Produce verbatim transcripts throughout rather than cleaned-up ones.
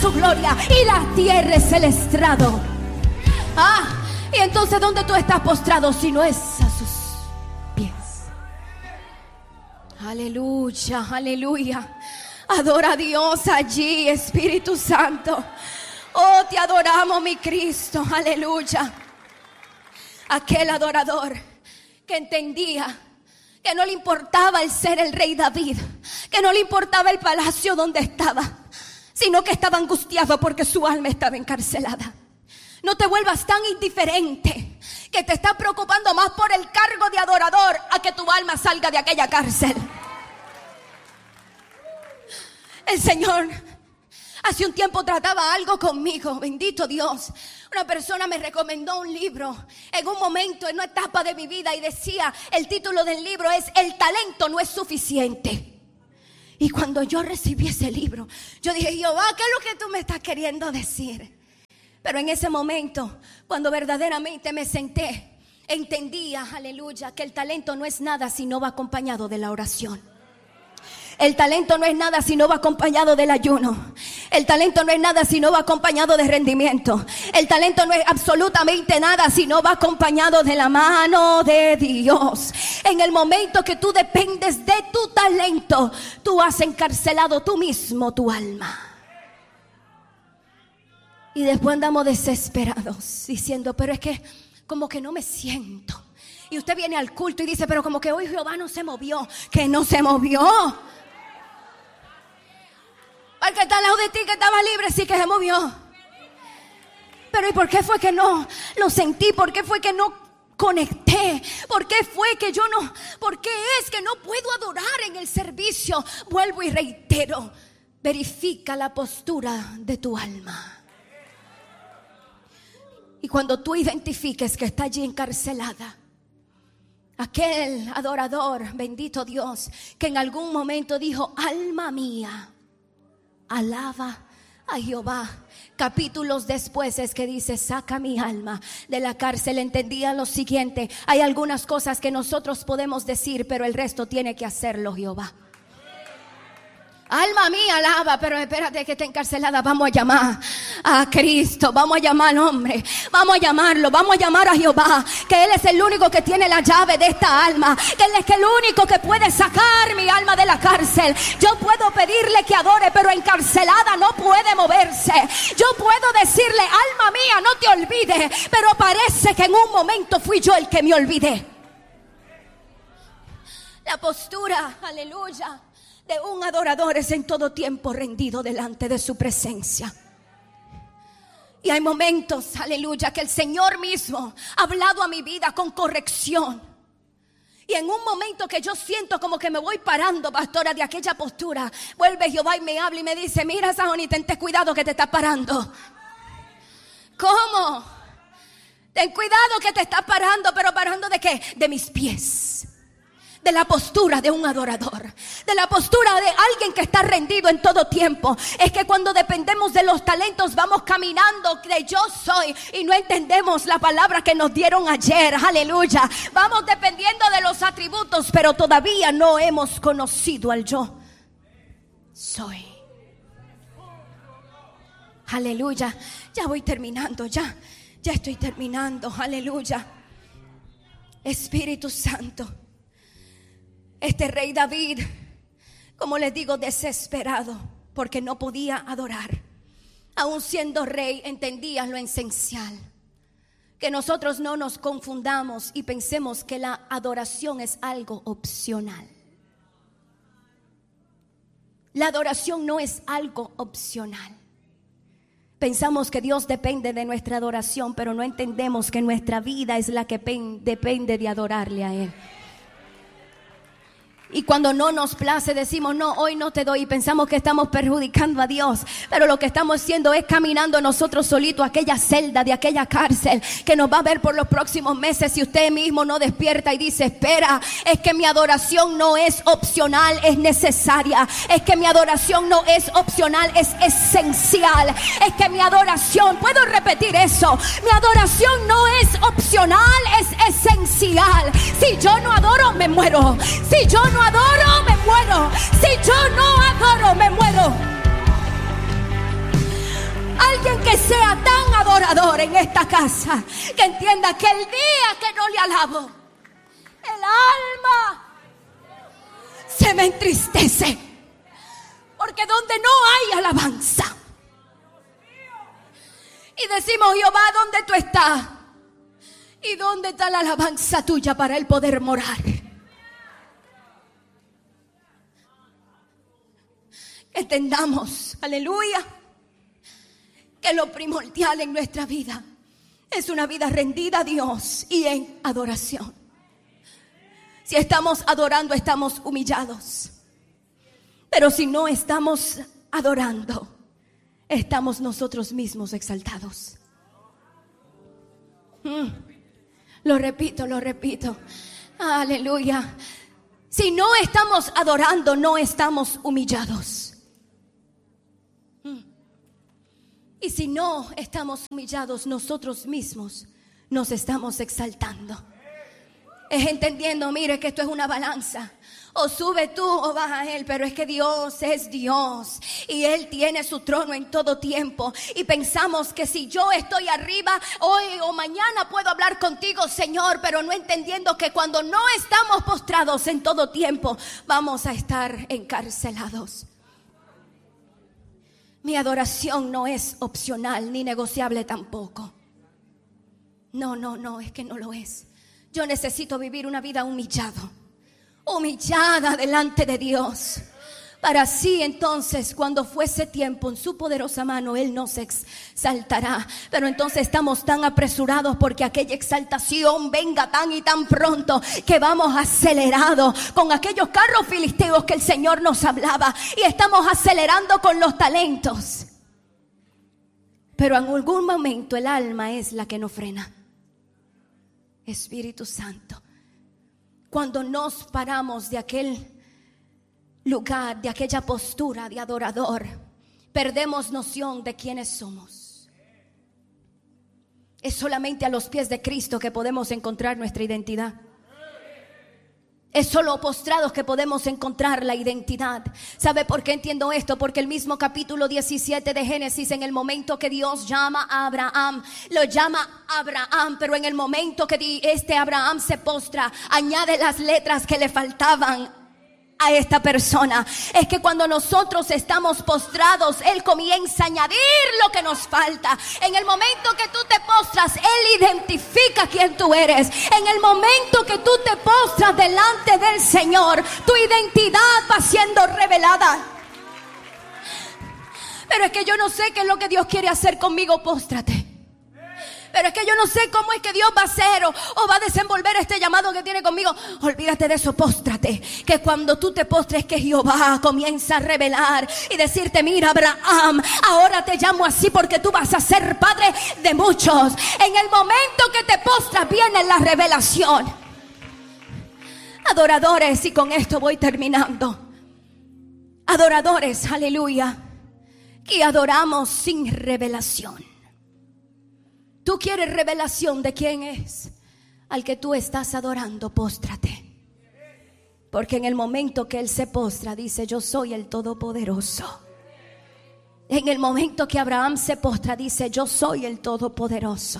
su gloria y la tierra es el estrado. Ah, y entonces ¿dónde tú estás postrado si no es a sus pies? Aleluya, aleluya. Adora a Dios allí, Espíritu Santo. Oh, te adoramos, mi Cristo, aleluya. Aquel adorador que entendía que no le importaba el ser el rey David, que no le importaba el palacio donde estaba, sino que estaba angustiado porque su alma estaba encarcelada. No te vuelvas tan indiferente que te está preocupando más por el cargo de adorador a que tu alma salga de aquella cárcel. El Señor hace un tiempo trataba algo conmigo, bendito Dios. Una persona me recomendó un libro en un momento, en una etapa de mi vida, y decía, el título del libro es El talento no es suficiente. Y cuando yo recibí ese libro, yo dije, Jehová, ¿qué es lo que tú me estás queriendo decir? Pero en ese momento, cuando verdaderamente me senté, entendía, aleluya, que el talento no es nada si no va acompañado de la oración. El talento no es nada si no va acompañado del ayuno. El talento no es nada si no va acompañado de rendimiento. El talento no es absolutamente nada si no va acompañado de la mano de Dios. En el momento que tú dependes de tu talento, tú has encarcelado tú mismo tu alma. Y después andamos desesperados diciendo, pero es que como que no me siento. Y usted viene al culto y dice, pero como que hoy Jehová no se movió. Que no se movió. Al que está al lado de ti, que estaba libre, sí que se movió. Pero ¿y por qué fue que no lo sentí? ¿Por qué fue que no conecté? ¿Por qué fue que yo no? ¿Por qué es que no puedo adorar en el servicio? Vuelvo y reitero, verifica la postura de tu alma. Y cuando tú identifiques que está allí encarcelada, aquel adorador, bendito Dios, que en algún momento dijo, alma mía, alaba a Jehová. Capítulos después es que dice, saca mi alma de la cárcel. Entendía lo siguiente, hay algunas cosas que nosotros podemos decir, pero el resto tiene que hacerlo Jehová. Alma mía, alaba, pero espérate que está encarcelada. Vamos a llamar a Cristo, vamos a llamar al hombre, vamos a llamarlo, vamos a llamar a Jehová, que Él es el único que tiene la llave de esta alma, que Él es el único que puede sacar mi alma de la cárcel. Yo puedo pedirle que adore, pero encarcelada no puede moverse. Yo puedo decirle, alma mía, no te olvides, pero parece que en un momento fui yo el que me olvidé. La postura, aleluya, de un adorador es en todo tiempo rendido delante de su presencia. Y hay momentos, aleluya, que el Señor mismo ha hablado a mi vida con corrección. Y en un momento que yo siento como que me voy parando, pastora, de aquella postura, vuelve Jehová y me habla y me dice, mira, Sajoni, ten cuidado que te estás parando. ¿Cómo? Ten cuidado que te estás parando, pero ¿parando de qué? De mis pies. De la postura de un adorador, de la postura de alguien que está rendido en todo tiempo. Es que cuando dependemos de los talentos vamos caminando de yo soy y no entendemos la palabra que nos dieron ayer, aleluya. Vamos dependiendo de los atributos, pero todavía no hemos conocido al yo soy. Aleluya, ya voy terminando, ya, ya estoy terminando, aleluya. Espíritu Santo. Este rey David, como les digo, desesperado porque no podía adorar. Aún siendo rey, entendía lo esencial. Que nosotros no nos confundamos y pensemos que la adoración es algo opcional. La adoración no es algo opcional. Pensamos que Dios depende de nuestra adoración, pero no entendemos que nuestra vida es la que pen- depende de adorarle a Él. Y cuando no nos place decimos, no, hoy no te doy, y pensamos que estamos perjudicando a Dios. Pero lo que estamos haciendo es caminando nosotros solitos a aquella celda de aquella cárcel que nos va a ver por los próximos meses. Si usted mismo no despierta y dice, espera, es que mi adoración no es opcional, es necesaria. Es que mi adoración no es opcional, es esencial. Es que mi adoración, puedo repetir eso, mi adoración no es opcional, es esencial. Si yo no adoro, me muero. Si yo no adoro, me muero. Si yo no adoro, me muero. alguien que sea tan adorador en esta casa, que entienda que el día que no le alabo, el alma se me entristece, porque donde no hay alabanza, y decimos: Jehová, ¿dónde tú estás? ¿Y dónde está la alabanza tuya para el poder morar? Entendamos, aleluya, que lo primordial en nuestra vida es una vida rendida a Dios y en adoración. Si estamos adorando, estamos humillados. Pero si no estamos adorando, estamos nosotros mismos exaltados. Mm. Lo repito, lo repito. Aleluya. Si no estamos adorando, no estamos humillados. Y si no estamos humillados, nosotros mismos nos estamos exaltando. Es entendiendo, mire, que esto es una balanza. O sube tú o baja él, pero es que Dios es Dios y Él tiene su trono en todo tiempo. Y pensamos que si yo estoy arriba, hoy o mañana puedo hablar contigo, Señor, pero no entendiendo que cuando no estamos postrados en todo tiempo, vamos a estar encarcelados. Mi adoración no es opcional ni negociable tampoco. No, no, no, es que no lo es. Yo necesito vivir una vida humillado, humillada delante de Dios, para así entonces, cuando fuese tiempo, en su poderosa mano Él nos exaltará. Pero entonces estamos tan apresurados porque aquella exaltación venga tan y tan pronto, que vamos acelerados con aquellos carros filisteos que el Señor nos hablaba, y estamos acelerando con los talentos. Pero en algún momento el alma es la que nos frena. Espíritu Santo, cuando nos paramos de aquel lugar, de aquella postura de adorador, perdemos noción de quiénes somos. Es solamente a los pies de Cristo que podemos encontrar nuestra identidad. Es solo postrados que podemos encontrar la identidad. ¿Sabe por qué entiendo esto? Porque el mismo capítulo diecisiete de Génesis, en el momento que Dios llama a Abraham, lo llama Abraham, pero en el momento que este Abraham se postra, añade las letras que le faltaban a esta persona. Es que cuando nosotros estamos postrados, Él comienza a añadir lo que nos falta. En el momento que tú te postras, Él identifica quién tú eres. En el momento que tú te postras delante del Señor, tu identidad va siendo revelada. Pero es que yo no sé qué es lo que Dios quiere hacer conmigo. Póstrate. Pero es que yo no sé cómo es que Dios va a hacer o, o va a desenvolver este llamado que tiene conmigo. Olvídate de eso, póstrate. Que cuando tú te postres, que Jehová comienza a revelar y decirte: mira, Abraham, ahora te llamo así porque tú vas a ser padre de muchos. En el momento que te postras viene la revelación. Adoradores, y con esto voy terminando. Adoradores, aleluya, que adoramos sin revelación. Tú quieres revelación de quién es al que tú estás adorando, póstrate. Porque en el momento que Él se postra, dice: yo soy el Todopoderoso. En el momento que Abraham se postra, dice: yo soy el Todopoderoso.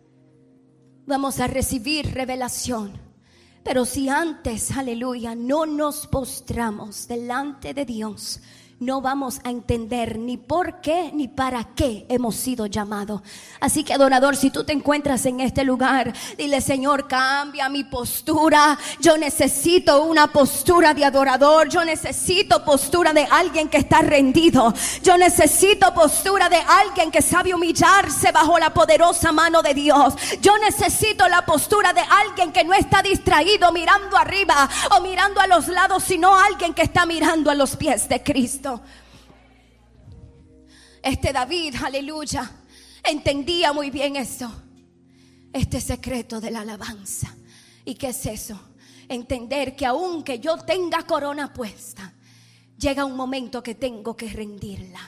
Vamos a recibir revelación. Pero si antes, aleluya, no nos postramos delante de Dios, no vamos a entender ni por qué ni para qué hemos sido llamados. Así que, adorador, si tú te encuentras en este lugar, dile: Señor, cambia mi postura. Yo necesito una postura de adorador. Yo necesito postura de alguien que está rendido. Yo necesito postura de alguien que sabe humillarse bajo la poderosa mano de Dios. Yo necesito la postura de alguien que no está distraído mirando arriba o mirando a los lados, sino alguien que está mirando a los pies de Cristo. Este David, aleluya, entendía muy bien esto, este secreto de la alabanza. ¿Y qué es eso? Entender que aunque yo tenga corona puesta, llega un momento que tengo que rendirla.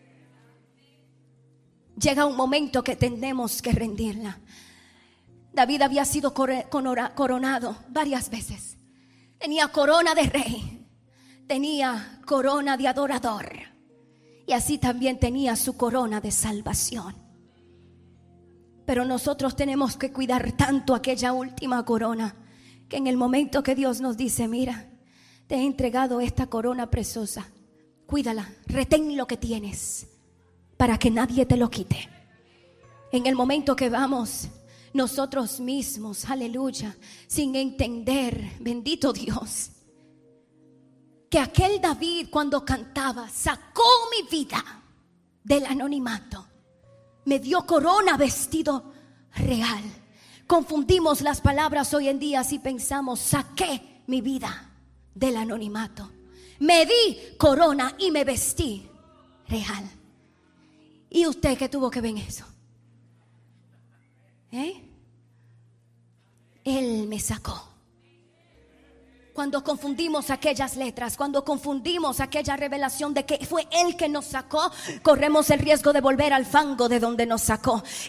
Llega un momento que tenemos que rendirla. David había sido coronado varias veces. Tenía corona de rey, tenía corona de adorador, y así también tenía su corona de salvación. Pero nosotros tenemos que cuidar tanto aquella última corona, que en el momento que Dios nos dice: mira, te he entregado esta corona preciosa, cuídala, retén lo que tienes para que nadie te lo quite. En el momento que vamos nosotros mismos, aleluya, sin entender, bendito Dios, que aquel David cuando cantaba sacó mi vida del anonimato, me dio corona, vestido real. Confundimos las palabras hoy en día si pensamos: saqué mi vida del anonimato, me di corona y me vestí real. ¿Y usted qué tuvo que ver en eso? ¿Eh? Él me sacó. Cuando confundimos aquellas letras, cuando confundimos aquella revelación de que fue Él que nos sacó, corremos el riesgo de volver al fango de donde nos sacó.